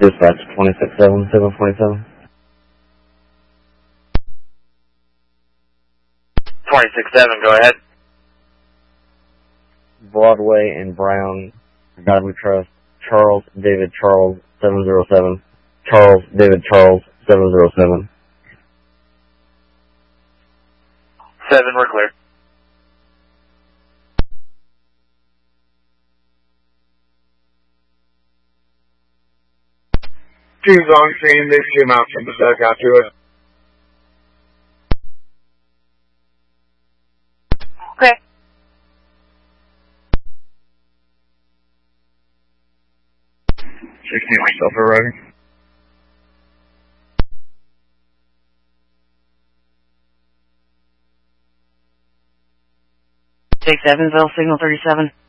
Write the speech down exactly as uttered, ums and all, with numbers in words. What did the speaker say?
Dispatch twenty-six seven, seven forty-seven. twenty-six seven, go ahead. Broadway and Brown, God we trust. Charles David Charles, seven zero seven. Charles David Charles, seven zero seven. seven, we're clear. Two's on scene, they came out from the dugout to us. Okay. sixteen myself arriving. Six Evansville, signal thirty-seven.